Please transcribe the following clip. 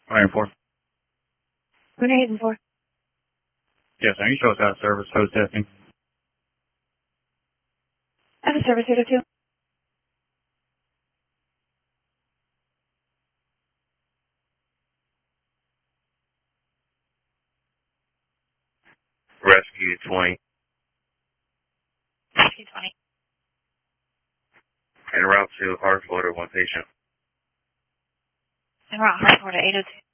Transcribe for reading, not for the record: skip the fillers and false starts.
Iron 4. What are you heading for? Yes, sir. You show us out of service, post testing. I have a service here too. Rescue 20. Rescue 20. En route to Hartford, one patient. En route Hartford to 802.